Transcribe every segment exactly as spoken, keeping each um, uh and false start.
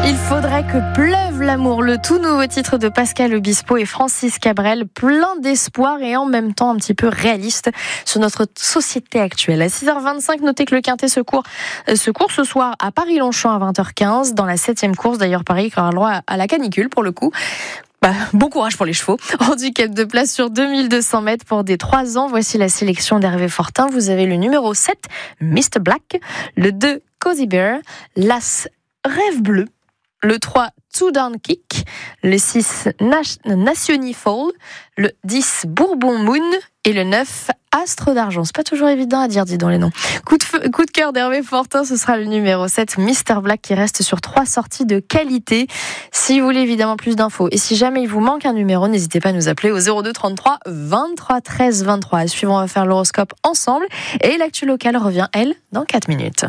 Il faudrait que pleuve l'amour, le tout nouveau titre de Pascal Obispo et Francis Cabrel, plein d'espoir et en même temps un petit peu réaliste sur notre société actuelle. À six heures vingt-cinq, notez que le Quintet se court, se court ce soir à Paris-Longchamp à vingt heures quinze, dans la septième course. D'ailleurs, Paris aura le droit à la canicule pour le coup. Bah, bon courage pour les chevaux. Handicap de place sur deux mille deux cents mètres pour des trois ans. Voici la sélection d'Hervé Fortin. Vous avez le numéro sept, mister Black, le deux, Cozy Bear, l'As, Rêve Bleu, le trois, Two Down Kick, le six, Nationi Fall, le dix, Bourbon Moon et le neuf, Astre d'Argent. C'est pas toujours évident à dire, dis donc les noms. Coup de, feu, coup de cœur d'Hervé Fortin, ce sera le numéro sept, mister Black, qui reste sur trois sorties de qualité. Si vous voulez évidemment plus d'infos et si jamais il vous manque un numéro, n'hésitez pas à nous appeler au zéro deux trente-trois vingt-trois treize vingt-trois. À suivre, on va faire l'horoscope ensemble et l'actu locale revient, elle, dans quatre minutes.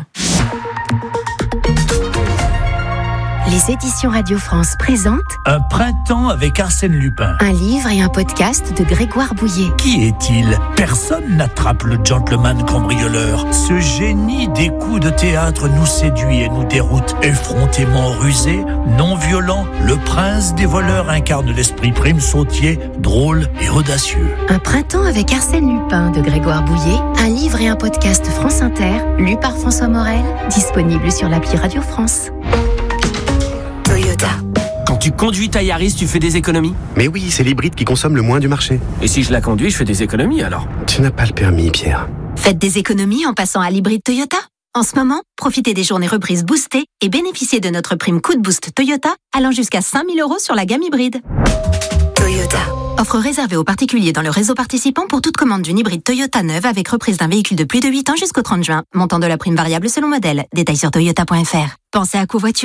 Les éditions Radio France présentent Un printemps avec Arsène Lupin. un livre et un podcast de Grégoire Bouillet. Qui est-il ? Personne n'attrape le gentleman cambrioleur. Ce génie des coups de théâtre nous séduit et nous déroute. Effrontément rusé, non violent, le prince des voleurs incarne l'esprit prime sautier, drôle et audacieux. Un printemps avec Arsène Lupin de Grégoire Bouillet, un livre et un podcast France Inter, lu par François Morel, disponible sur l'appli Radio France. Toyota. Quand tu conduis ta Yaris, tu fais des économies ? Mais oui, c'est l'hybride qui consomme le moins du marché. Et si je la conduis, je fais des économies alors ? Tu n'as pas le permis, Pierre. Faites des économies en passant à l'hybride Toyota. En ce moment, profitez des journées reprises boostées et bénéficiez de notre prime coup de boost Toyota allant jusqu'à cinq mille euros sur la gamme hybride. Toyota. Offre réservée aux particuliers dans le réseau participant pour toute commande d'une hybride Toyota neuve avec reprise d'un véhicule de plus de huit ans jusqu'au trente juin. Montant de la prime variable selon modèle. Détails sur toyota point f r. Pensez à covoiturer ?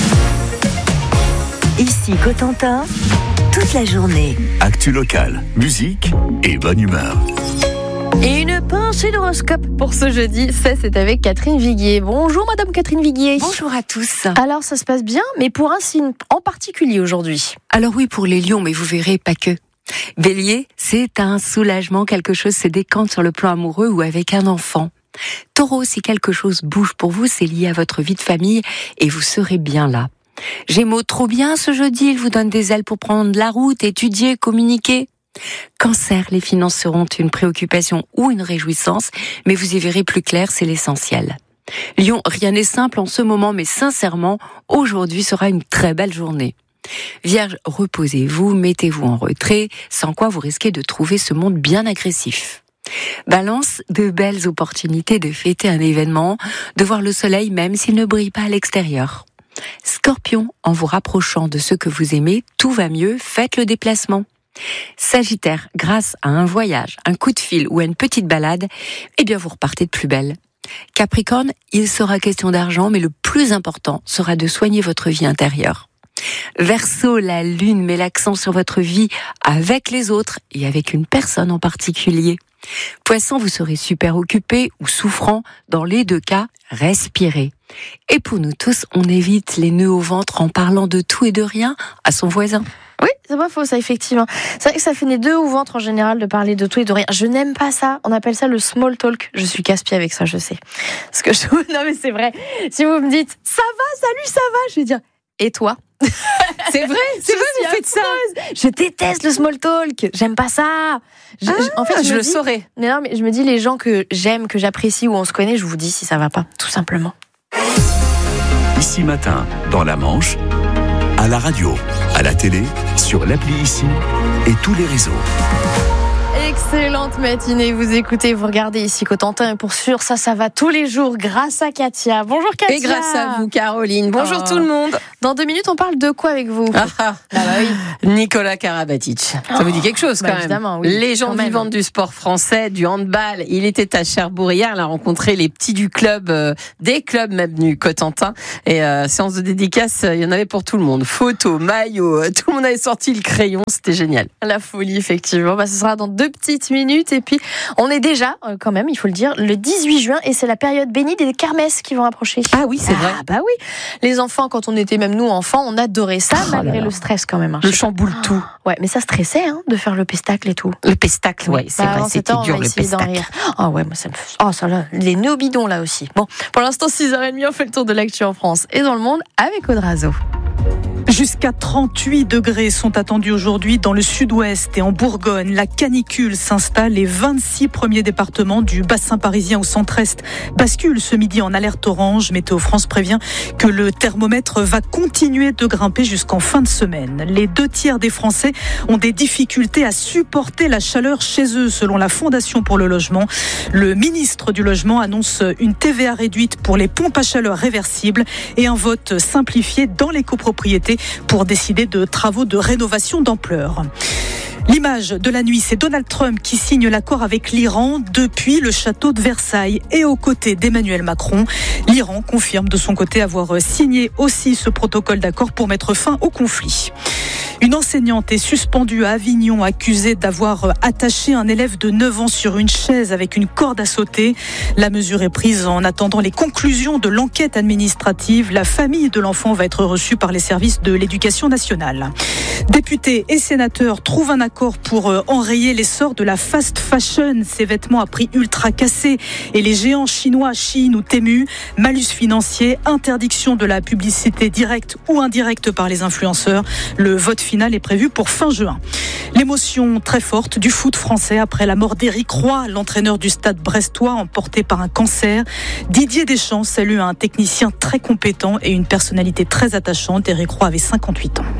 Ici Cotentin, toute la journée. Actu locale, musique et bonne humeur. Et une pensée d'horoscope pour ce jeudi, ça c'est avec Catherine Viguier. Bonjour Madame Catherine Viguier. Bonjour à tous. Alors ça se passe bien, mais pour un signe en particulier aujourd'hui. Alors oui, pour les lions, mais vous verrez pas que. Bélier, c'est un soulagement, quelque chose se décante sur le plan amoureux ou avec un enfant. Taureau, si quelque chose bouge pour vous, c'est lié à votre vie de famille et vous serez bien là. Gémeaux, trop bien ce jeudi, il vous donne des ailes pour prendre la route, étudier, communiquer. Cancer, les finances seront une préoccupation ou une réjouissance, mais vous y verrez plus clair, c'est l'essentiel. Lion, rien n'est simple en ce moment, mais sincèrement, aujourd'hui sera une très belle journée. Vierge, reposez-vous, mettez-vous en retrait, sans quoi vous risquez de trouver ce monde bien agressif. Balance, de belles opportunités de fêter un événement, de voir le soleil même s'il ne brille pas à l'extérieur. Scorpion, en vous rapprochant de ceux que vous aimez, tout va mieux, faites le déplacement. Sagittaire, grâce à un voyage, un coup de fil ou à une petite balade, eh bien vous repartez de plus belle. Capricorne, il sera question d'argent, mais le plus important sera de soigner votre vie intérieure. Verseau, la lune met l'accent sur votre vie avec les autres et avec une personne en particulier. Poisson, vous serez super occupé ou souffrant. Dans les deux cas, respirez. Et pour nous tous, on évite les nœuds au ventre en parlant de tout et de rien à son voisin. Oui, c'est pas faux ça, effectivement. C'est vrai que ça fait des deux au ventre en général de parler de tout et de rien. Je n'aime pas ça. On appelle ça le small talk. Je suis casse-pied avec ça, je sais. Parce que je... Non mais c'est vrai. Si vous me dites « ça va, salut, ça va », je vais dire « et toi ?» C'est vrai, c'est vrai, vous faites ça. Je déteste le small talk. J'aime pas ça. Je, ah, je, en fait, je, je le dis, saurais. Mais non, mais je me dis les gens que j'aime, que j'apprécie, où on se connaît, je vous dis si ça va pas, tout simplement. Ici Matin, dans la Manche, à la radio, à la télé, sur l'appli Ici et tous les réseaux. Excellente matinée, vous écoutez, vous regardez Ici Cotentin et pour sûr, ça, ça va tous les jours grâce à Katia. Bonjour Katia. Et grâce à vous Caroline. Bonjour oh. tout le monde. Dans deux minutes, on parle de quoi avec vous? Ah, ah, bah oui. Nicolas Karabatic. Ça oh. vous dit quelque chose bah quand même. Oui, Légende vivante du sport français, du handball. Il était à Cherbourg hier, il a rencontré les petits du club, euh, des clubs même du Cotentin. Et euh, séance de dédicace, il y en avait pour tout le monde. Photos, maillots, tout le monde avait sorti le crayon, c'était génial. La folie, effectivement. Bah, ce sera dans deux deux petites minutes. Et puis, on est déjà, quand même, il faut le dire, le dix-huit juin et c'est la période bénie des kermesses qui vont approcher. Ah oui, c'est ah, vrai. Bah oui. Les enfants, quand on était même nous enfants, on adorait ça, oh malgré le stress quand même. Hein. Le chamboule tout. Ouais, mais ça stressait hein, de faire le pestacle et tout. Le pestacle, oui, c'est bah, vrai, c'était dur le pestacle. Ah ouais, moi ça me fait... Oh, ça là, les nœuds bidons là aussi. Bon, pour l'instant, six heures trente, on fait le tour de l'actu en France et dans le monde avec Audrazo. Jusqu'à trente-huit degrés sont attendus aujourd'hui dans le sud-ouest et en Bourgogne. La canicule s'installe. Les vingt-six premiers départements du bassin parisien au centre-est basculent ce midi en alerte orange. Météo France prévient que le thermomètre va continuer de grimper jusqu'en fin de semaine. Les deux tiers des Français ont des difficultés à supporter la chaleur chez eux, selon la Fondation pour le logement. Le ministre du Logement annonce une T V A réduite pour les pompes à chaleur réversibles et un vote simplifié dans les copropriétés pour décider de travaux de rénovation d'ampleur. L'image de la nuit, c'est Donald Trump qui signe l'accord avec l'Iran depuis le château de Versailles et aux côtés d'Emmanuel Macron. L'Iran confirme de son côté avoir signé aussi ce protocole d'accord pour mettre fin au conflit. Une enseignante est suspendue à Avignon, accusée d'avoir attaché un élève de neuf ans sur une chaise avec une corde à sauter. La mesure est prise en attendant les conclusions de l'enquête administrative. La famille de l'enfant va être reçue par les services de l'éducation nationale. Députés et sénateurs trouvent un accord pour enrayer l'essor de la fast fashion. Ces vêtements à prix ultra cassés et les géants chinois Shein ou Temu. Malus financier, interdiction de la publicité directe ou indirecte par les influenceurs. Le vote final est prévu pour fin juin. L'émotion très forte du foot français après la mort d'Éric Roy, l'entraîneur du Stade brestois emporté par un cancer. Didier Deschamps salue un technicien très compétent et une personnalité très attachante. Éric Roy avait cinquante-huit ans.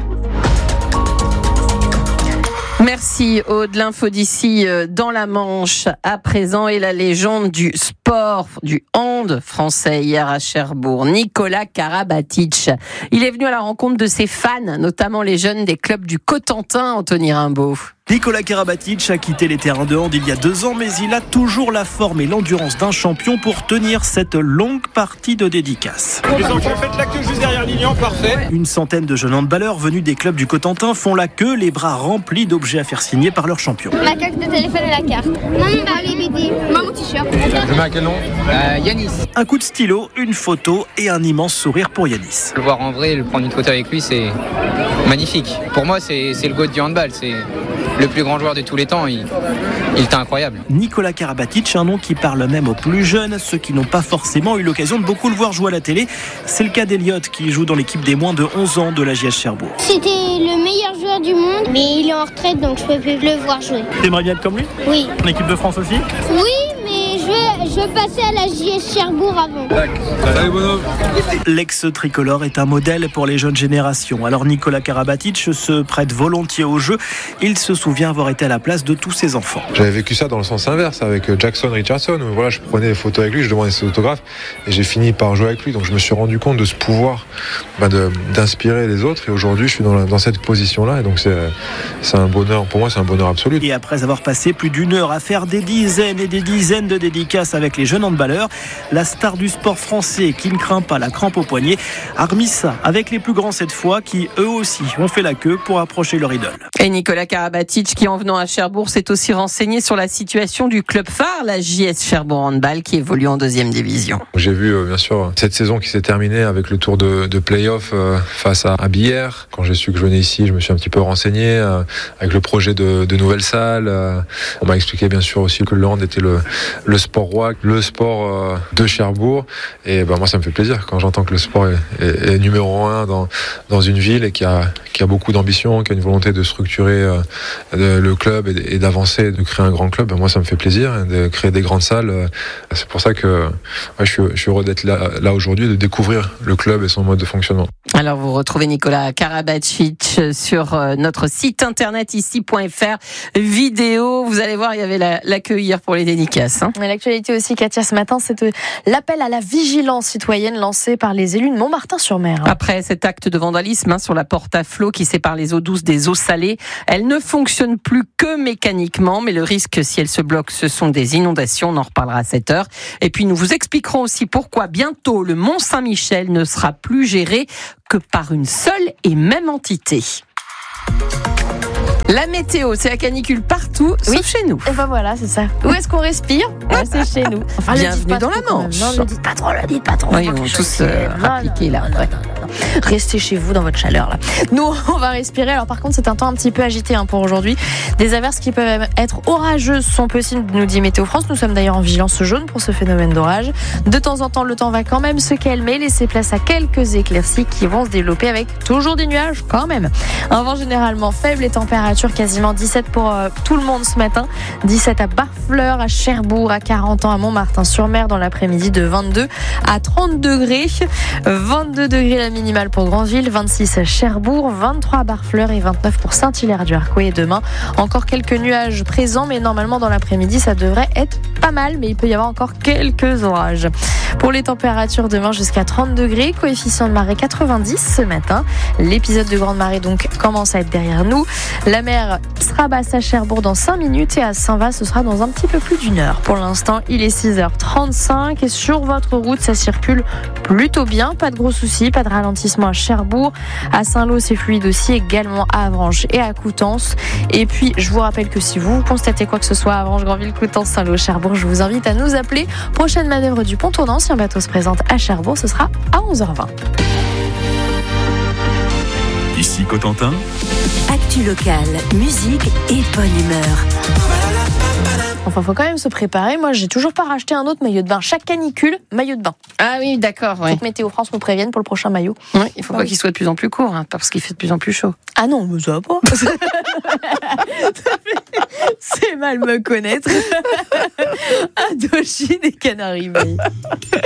Merci Aude, l'info d'ici dans la Manche à présent et la légende du sport, du hand français hier à Cherbourg, Nicolas Karabatic. Il est venu à la rencontre de ses fans, notamment les jeunes des clubs du Cotentin, Anthony Rimbaud. Nicolas Karabatic a quitté les terrains de hand il y a deux ans, mais il a toujours la forme et l'endurance d'un champion pour tenir cette longue partie de dédicace. Les enfants, faites la queue juste derrière Lilian, parfait. Une centaine de jeunes handballeurs venus des clubs du Cotentin font la queue, les bras remplis d'objets à faire signer par leur champion. Ma carte de téléphone et la carte. Maman m'a les B D. Moi mon t-shirt. Je mets à quel nom euh, Yanis. Un coup de stylo, une photo et un immense sourire pour Yanis. Le voir en vrai, le prendre une photo avec lui, c'est magnifique. Pour moi, c'est, c'est le goat du handball. C'est le plus grand joueur de tous les temps, il, il était incroyable. Nicolas Karabatic, un nom qui parle même aux plus jeunes, ceux qui n'ont pas forcément eu l'occasion de beaucoup le voir jouer à la télé. C'est le cas d'Eliott qui joue dans l'équipe des moins de onze ans de la J S Cherbourg. C'était le meilleur joueur du monde, mais il est en retraite donc je peux plus le voir jouer. T'aimerais bien être comme lui ? Oui. En équipe de France aussi ? Oui, mais je veux, je veux passer à la J S Cherbourg avant. Allez, bonhomme. L'ex-tricolore est un modèle pour les jeunes générations. Alors Nicolas Karabatic se prête volontiers au jeu. Il se souvient avoir été à la place de tous ses enfants. J'avais vécu ça dans le sens inverse avec Jackson Richardson. Où voilà, je prenais des photos avec lui, je demandais ses autographes et j'ai fini par jouer avec lui. Donc je me suis rendu compte de ce pouvoir bah, de, d'inspirer les autres. Et aujourd'hui, je suis dans, la, dans cette position-là. Et donc c'est, c'est un bonheur. Pour moi, c'est un bonheur absolu. Et après avoir passé plus d'une heure à faire des dizaines et des dizaines de dédicaces avec les jeunes handballeurs, la star du sport français qui ne craint pas la crampe au poignet a remis ça avec les plus grands cette fois qui eux aussi ont fait la queue pour approcher leur idole. Et Nicolas Karabatic qui en venant à Cherbourg s'est aussi renseigné sur la situation du club phare, la J S Cherbourg Handball qui évolue en deuxième division. J'ai vu euh, bien sûr cette saison qui s'est terminée avec le tour de, de play-off euh, face à, à Billère. Quand j'ai su que je venais ici, je me suis un petit peu renseigné euh, avec le projet de, de nouvelles salles. Euh, on m'a expliqué bien sûr aussi que le hand était le, le sport roi, le sport euh, de Cherbourg. Et ben, moi ça me fait plaisir quand j'entends que le sport est, est, est numéro un dans, dans une ville et qui a, qui a beaucoup d'ambition, qui a une volonté de structurer euh, de, le club et, et d'avancer, de créer un grand club. Moi ça me fait plaisir de créer des grandes salles. C'est pour ça que ouais, je, suis, je suis heureux d'être là, là aujourd'hui, de découvrir le club et son mode de fonctionnement. Alors vous retrouvez Nicolas Karabatic sur notre site internet ici point f r vidéo. Vous allez voir, il y avait la, la queue hier pour les dédicaces. Hein. L'actualité aussi, Katia, ce matin, c'est l'appel à la vigilance citoyenne lancé par les élus de Montmartin-sur-Mer. Hein. Après cet acte de vandalisme hein, sur la porte à flot qui sépare les eaux douces des eaux salées, elle ne fonctionne plus que mécaniquement, mais le risque si elle se bloque, ce sont des inondations. On en reparlera à cette heure. Et puis nous vous expliquerons aussi pourquoi bientôt le Mont-Saint-Michel ne sera plus géré que par une seule et même entité. La météo, c'est la canicule partout, oui. sauf chez nous. Et ben voilà, c'est ça. Où est-ce qu'on respire? Ouais, c'est chez nous. Enfin, bienvenue dans la Manche. Non, ne dites pas trop, ne dites pas trop. Oui, on va tous euh, appliquer là. Ouais. Restez chez vous dans votre chaleur là. Nous, on va respirer. Alors par contre, c'est un temps un petit peu agité hein, pour aujourd'hui. Des averses qui peuvent être orageuses sont possibles, nous dit Météo France. Nous sommes d'ailleurs en vigilance jaune pour ce phénomène d'orage. De temps en temps, le temps va quand même se calmer, laisser place à quelques éclaircies qui vont se développer avec toujours des nuages quand même. Un vent généralement faible et température quasiment dix-sept pour euh, tout le monde ce matin. dix-sept à Barfleur, à Cherbourg, à quarante ans à Montmartin-sur-Mer dans l'après-midi de vingt-deux à trente degrés. vingt-deux degrés la minimale pour Granville, vingt-six à Cherbourg, vingt-trois à Barfleur et vingt-neuf pour Saint-Hilaire-du-Harcouët. Et demain, encore quelques nuages présents, mais normalement dans l'après-midi, ça devrait être pas mal, mais il peut y avoir encore quelques orages. Pour les températures, demain jusqu'à trente degrés, coefficient de marée quatre-vingt-dix ce matin. L'épisode de grande marée donc commence à être derrière nous. La mer sera basse à Cherbourg dans cinq minutes et à Saint-Va, ce sera dans un petit peu plus d'une heure. Pour l'instant, il est six heures trente-cinq et sur votre route, ça circule plutôt bien. Pas de gros soucis, pas de ralentissement à Cherbourg. À Saint-Lô, c'est fluide aussi, également à Avranches et à Coutances. Et puis, je vous rappelle que si vous constatez quoi que ce soit à Avranches, Granville, Coutances, Saint-Lô, Cherbourg, je vous invite à nous appeler. Prochaine manœuvre du pont tournant, si un bateau se présente à Cherbourg, ce sera à onze heures vingt. Ici Cotentin. Actu locale, musique et bonne humeur. Enfin, faut quand même se préparer. Moi, j'ai toujours pas racheté un autre maillot de bain. Chaque canicule, maillot de bain. Ah oui, d'accord. Ouais. Faut que Météo France nous prévienne pour le prochain maillot. Oui, il faut ah pas oui. qu'il soit de plus en plus court, hein, parce qu'il fait de plus en plus chaud. Ah non, mais ça va pas. C'est mal me connaître. Indochine et Canaries.